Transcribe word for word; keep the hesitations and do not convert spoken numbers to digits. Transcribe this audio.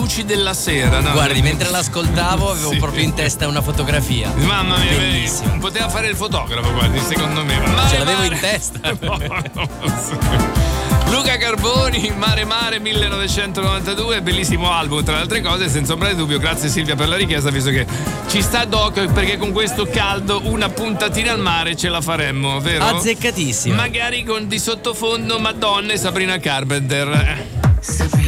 luci della sera, no? Guardi, mentre l'ascoltavo avevo Sì. proprio in testa una fotografia. Mamma mia, bellissimo. poteva fare il fotografo, guardi, secondo me. Mare, Ce l'avevo mare. in testa. No, non posso. Luca Carboni, Mare Mare millenovecentonovantadue, bellissimo album tra le altre cose, senza ombra di dubbio. Grazie Silvia per la richiesta, visto che ci sta doc, perché con questo caldo una puntatina al mare ce la faremmo, vero? Azzeccatissimo. Magari con di sottofondo Madonna e Sabrina Carpenter. Sabrina.